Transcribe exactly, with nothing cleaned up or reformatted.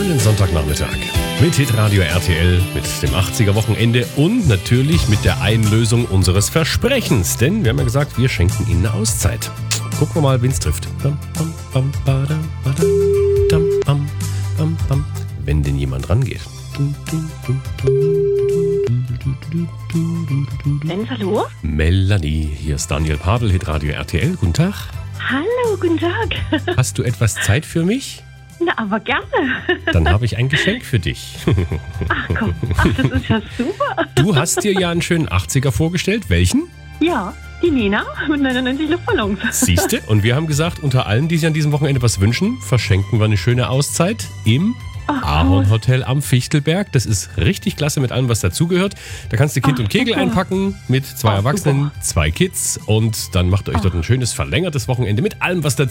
schönen Sonntagnachmittag mit Hitradio R T L, mit dem achtziger-Wochenende und natürlich mit der Einlösung unseres Versprechens. Denn wir haben ja gesagt, wir schenken Ihnen eine Auszeit. Gucken wir mal, wen es trifft. Wenn denn jemand rangeht. Lenz, hallo? Melanie, hier ist Daniel Pavel, Hitradio R T L. Guten Tag. Hallo, guten Tag. Hast du etwas Zeit für mich? Na, aber gerne. Dann habe ich ein Geschenk für dich. Ach komm, ach, das ist ja super. Du hast dir ja einen schönen achtziger vorgestellt. Welchen? Ja, die Nina mit neunundneunzig Luftballons. Siehste? Und wir haben gesagt, unter allen, die sich an diesem Wochenende was wünschen, verschenken wir eine schöne Auszeit im Ach, Ahorn Hotel am Fichtelberg. Das ist richtig klasse mit allem, was dazugehört. Da kannst du Kind Ach, und Kegel super. einpacken mit zwei Ach, Erwachsenen, super. zwei Kids und dann macht ihr euch dort ein schönes verlängertes Wochenende mit allem, was dazu